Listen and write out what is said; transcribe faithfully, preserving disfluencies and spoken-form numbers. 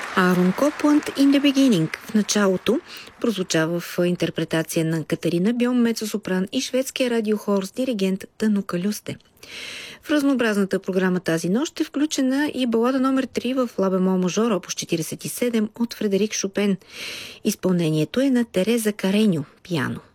Аарон Копланд in the Beginning в началото прозвучава в интерпретация на Катарина Бьон, мецо-сопран и шведския радиохор с диригент Танука Люсте. В разнообразната програма тази нощ е включена и балада номер три в ла бемол мажор, опус четиридесет и седем от Фредерик Шопен. Изпълнението е на Тереза Кареньо, пиано.